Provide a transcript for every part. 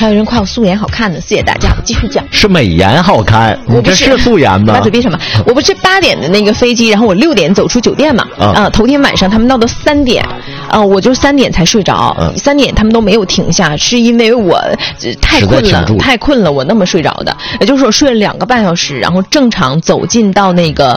还有人夸我素颜好看呢，谢谢大家。我继续讲， 是美颜好看，你这是素颜吗？ 把嘴闭上吧。我不是8点的那个飞机，然后我6点走出酒店嘛。头天晚上他们闹到3点，我就3点才睡着。3点他们都没有停下，是因为我太困了，我那么睡着的。也就是说我睡了2个半小时，然后正常走到那个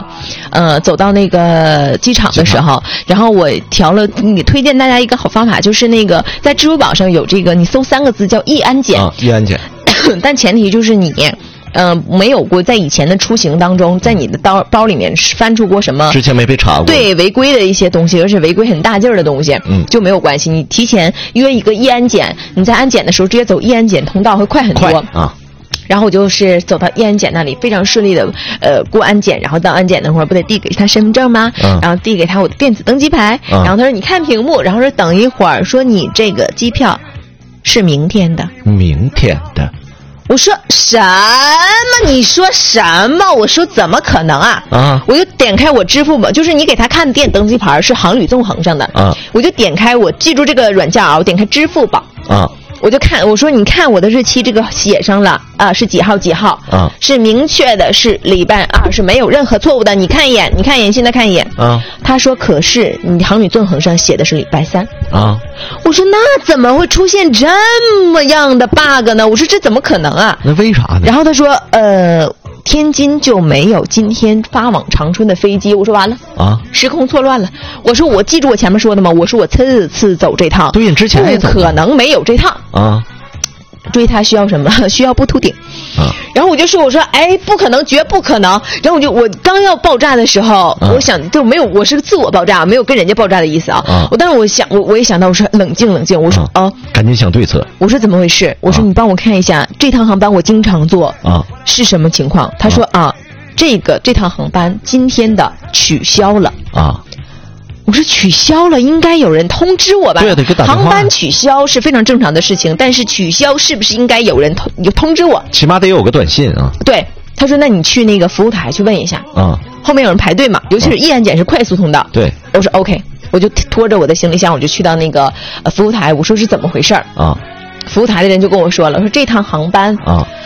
机场的时候，然后我你推荐大家一个好方法，就是那个在支付宝上有这个，你搜3个字叫易安检。 易安检。 但前提就是你没有过在以前的出行当中，在你的包里面翻出过什么之前没被查过对违规的一些东西，而且违规很大劲儿的东西，就没有关系。你提前约一个易安检，你在安检的时候直接走易安检通道会快很多啊。 然后我就是走到易安检那里，非常顺利的过安检，然后到安检那会儿不得递给他身份证吗？然后递给他我的电子登机牌，然后他说你看屏幕，然后说等一会儿，说你这个机票是明天的。我说什么？你说什么？我说怎么可能啊？我就点开我支付宝，就是你给他看的电子登机牌是航旅纵横上的我就点开，我记住这个软件我点开支付宝我就看，我说你看我的日期这个写上了是几号几号是明确的，是礼拜2，是没有任何错误的。你看一眼，现在看一眼他说可是你航旅纵横上写的是礼拜3我说那怎么会出现这么样的 bug 呢？我说这怎么可能啊？ 那为啥呢？ 然后他说天津就没有今天发往长春的飞机。我说完了时空错乱了。我说我记住我前面说的吗？我说我次走这趟， 对，之前也不可能没有这趟追他需要什么？需要不秃顶然后我就说我说不可能，绝不可能。然后我刚要爆炸的时候我想就没有，我是个自我爆炸，没有跟人家爆炸的意思但是我也想到，我说冷静，我说赶紧想对策。 我说怎么回事？我说你帮我看一下这趟航班我经常坐是什么情况？他说这趟航班今天的取消了我说取消了，应该有人通知我吧？ 对，得给打电话。 航班取消是非常正常的事情，但是取消是不是应该有人通知我？ 起码得有个短信对，他说那你去那个服务台去问一下后面有人排队嘛，尤其是易安检是快速通道。 对， 我说 OK， 我就拖着我的行李箱，我就去到那个服务台，我说是怎么回事服务台的人就跟我说了，说这趟航班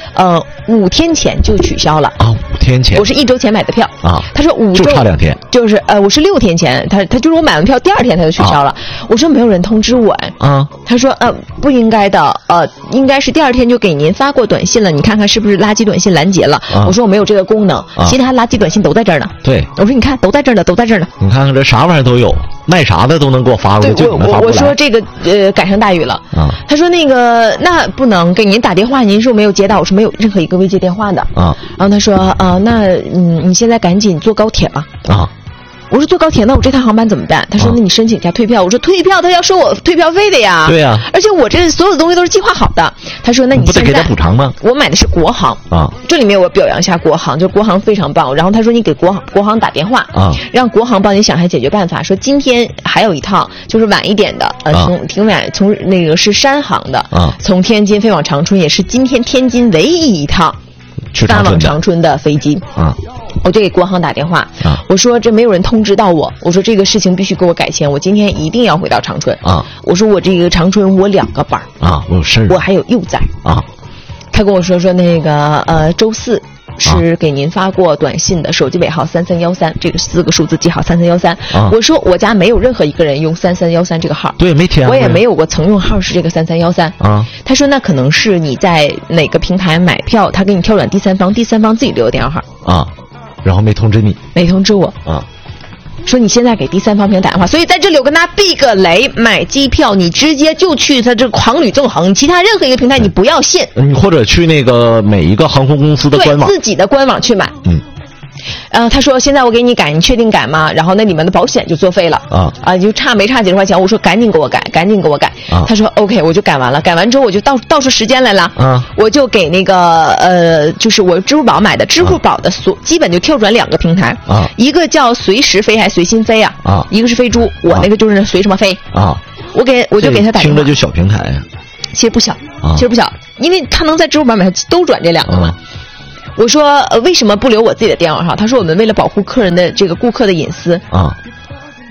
5天前就取消了 5天前， 我是1周前买的票他说5周就差2天， 就是我是6天前，他就是我买完票第2天他就取消了我说没有人通知我他说不应该的应该是第2天就给您发过短信了，你看看是不是垃圾短信拦截了我说我没有这个功能其他垃圾短信都在这儿呢。 对， 我说你看都在这儿呢， 你看看这啥玩意儿都有，卖啥的都能给我发过来，就你们发不来。 我说这个赶上大雨了他说那个那不能给您打电话，您说没有接到，我说没有任何一个未接电话的然后他说那你现在赶紧坐高铁吧我说坐高铁，那我这趟航班怎么办？他说那你申请一下退票。我说退票他要收我退票费的呀。 对呀而且我这所有的东西都是计划好的。他说那你不得给他补偿吗？ 我买的是国航这里面我表扬一下国航，就国航非常棒。然后他说你给国航打电话让国航帮你想下解决办法，说今天还有一趟就是晚一点的挺晚，从那个是山航的从天津飞往长春，也是今天天津唯一一趟发往长春的飞机我就给国航打电话我说这没有人通知到我，我说这个事情必须给我改签，我今天一定要回到长春我说我这个长春我2个班我有事， 我还有幼崽他跟我说那个周4是给您发过短信的，手机尾号3313，这个4个数字记好3313我说我家没有任何一个人用3313这个号， 对，没填， 我也没有过曾用号是这个3313他说那可能是你在哪个平台买票，他给你跳转第三方自己留的电话号然后没通知你， 没通知我说你现在给第三方平台打电话。所以在这里我跟他避个雷，买机票你直接就去他这航旅纵横，其他任何一个平台你不要信或者去那个每一个航空公司的官网， 对，自己的官网去买他说现在我给你改，你确定改吗？然后那里面的保险就作废了就没差几十块钱。我说赶紧给我改他说 OK， 我就改完了。改完之后我就倒出时间来了我就给那个就是我支付宝买的，支付宝的基本就跳转2个平台一个叫随时飞还随心飞一个是飞猪，我那个就是随什么飞我就给他打电话。 听着就小平台其实不小因为他能在支付宝买都转这2个嘛我说为什么不留我自己的电话号？他说我们为了保护客人的这个顾客的隐私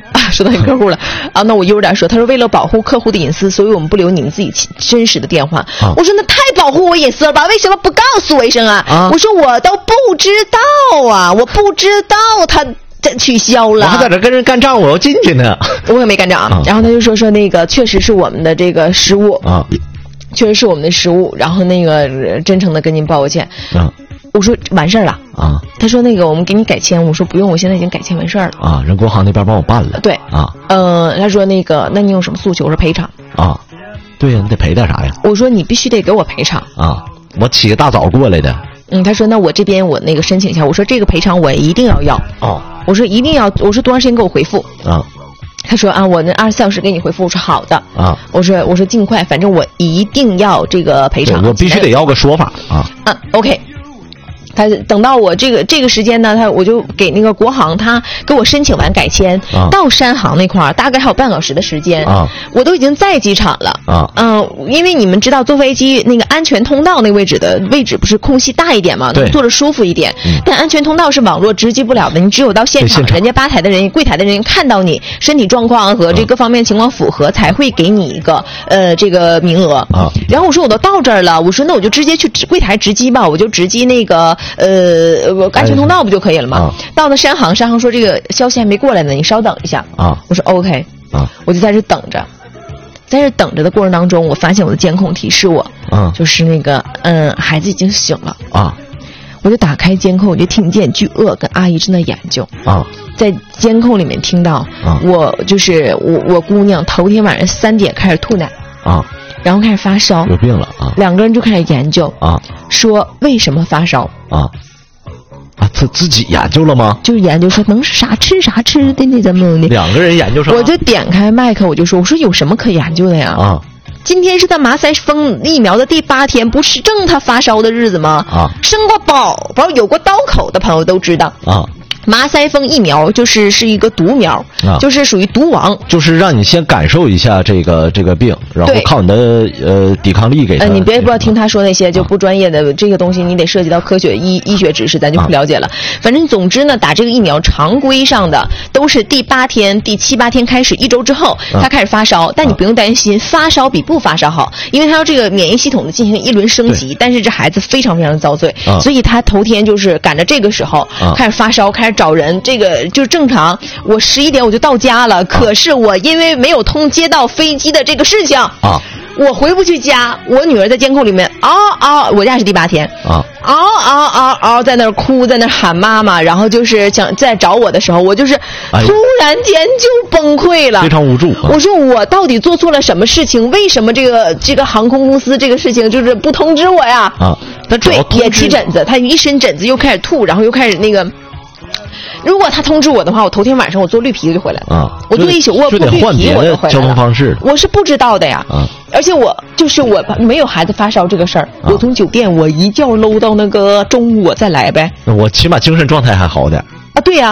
说到你客户了啊，那我悠着点说，他说为了保护客户的隐私，所以我们不留你们自己真实的电话。我说那太保护我隐私了吧？为什么不告诉我一声啊？我说我都不知道啊，我不知道他取消了。 我还在这跟人干仗，我要进去呢。 我也没干仗。然后他就说那个确实是我们的这个失误啊，确实是我们的失误。然后那个真诚的跟您抱歉啊。我说完事儿了啊，他说那个我们给你改签，我说不用，我现在已经改签完事儿了啊，人国航那边帮我办了。 对啊，他说那个那你有什么诉求？我说赔偿啊，对呀，你得赔点啥呀？ 我说你必须得给我赔偿啊，我起个大早过来的。 他说那我这边我那个申请一下，我说这个赔偿我一定要哦， 我说一定要，我说多长时间给我回复啊？他说啊，我那24小时给你回复。我说好的啊，我说尽快，反正我一定要这个赔偿， 我必须得要个说法啊。 OK。他等到我这个时间呢，我就给那个国航他给我申请完改签，到山航那块儿大概还有半小时的时间，我都已经在机场了因为你们知道坐飞机那个安全通道那位置不是空隙大一点嘛，能坐着舒服一点，但安全通道是网络直击不了的，你只有到现场人家吧台的人柜台的人看到你身体状况和这各方面情况符合，才会给你一个这个名额然后我说我都到这儿了，我说那我就直接去柜台直击吧，我就直击那个安全通道不就可以了吗？到了山航说这个消息还没过来呢，你稍等一下我说 OK 我就在这等着，在这等着的过程当中，我发现我的监控提示我就是那个孩子已经醒了我就打开监控，我就听见巨鳄跟阿姨正在研究在监控里面听到我就是我姑娘头天晚上3点开始吐奶然后开始发烧， 有病了两个人就开始研究说为什么发烧他自己研究了吗？ 就是研究说能啥吃啥吃的那怎么的。 两个人研究啥？ 我就点开麦克，我说有什么可研究的呀？今天是他麻腮风疫苗的第8天，不是正他发烧的日子吗？生过宝宝有过刀口的朋友都知道麻腮风疫苗就是一个毒苗就是属于毒王， 就是让你先感受一下这个病，然后靠你的抵抗力给他。 你别不要听他说那些就不专业的这个东西，你得涉及到科学医学知识，咱就不了解了。反正总之呢，打这个疫苗常规上的都是第8天、第7、8天开始，1周之后他开始发烧，但你不用担心，发烧比不发烧好，因为他要这个免疫系统的进行一轮升级。但是这孩子非常非常的遭罪，所以他头天就是赶着这个时候开始发烧，开始找人，这个就是正常。我11点我就到家了，可是我因为没有接到飞机的这个事情我回不去家。我女儿在监控里面我家是第8天在那儿哭，在那儿喊妈妈，然后就是想在找我的时候，我就是突然间就崩溃了， 非常无助我说我到底做错了什么事情？为什么这个航空公司这个事情就是不通知我呀？对，也起疹子，他一身疹子，又开始吐，然后又开始那个。如果他通知我的话，我头天晚上我坐绿皮就回来了我坐一宿卧铺绿皮我就回来了。 交通方式我是不知道的呀而且我没有孩子发烧这个事儿我从酒店我一觉搂到那个中午我再来呗， 我起码精神状态还好点对呀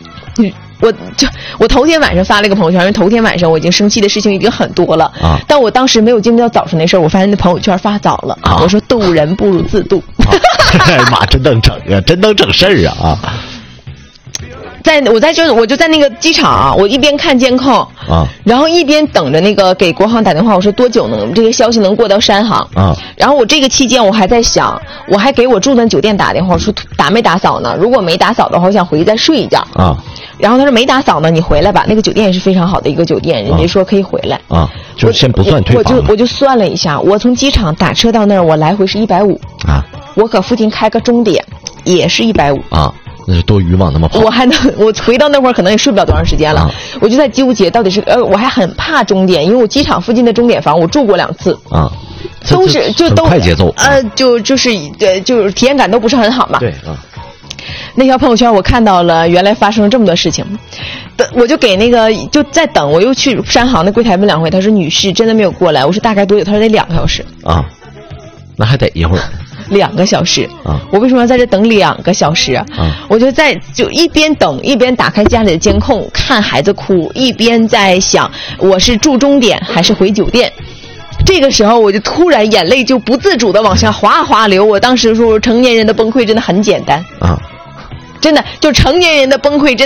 我头天晚上发了一个朋友圈，因为头天晚上我已经生气的事情已经很多了但我当时没有经历到早晨那事儿，我发现那朋友圈发早了我说渡人不如自渡妈真能整啊，真能整事儿我就在那个机场我一边看监控然后一边等着那个给国航打电话，我说多久这个消息能过到山航然后我这个期间我还在想，我还给我住的酒店打电话，我说打没打扫呢？如果没打扫的话，我想回去再睡一觉然后他说没打扫呢，你回来吧。那个酒店也是非常好的一个酒店，人家说可以回来就先不算退房。 我就算了一下，我从机场打车到那儿，我来回是150我搁附近开个钟点也是150 那是多余往那么跑。 我回到那会儿可能也睡不了多长时间了我就在纠结到底是我还很怕钟点，因为我机场附近的钟点房我住过2次都是都快节奏就是体验感都不是很好嘛。 对那条朋友圈我看到了，原来发生了这么多事情，我就给那个就在等，我又去山航的柜台问2回，他说女士真的没有过来，我说大概多久？他说得2个小时那还得一会儿。 2个小时我为什么要在这等2个小时我就一边等一边打开家里的监控看孩子哭，一边在想我是住终点还是回酒店。这个时候我就突然眼泪就不自主的往下哗哗流。我当时说成年人的崩溃真的很简单真的就成年人的崩溃真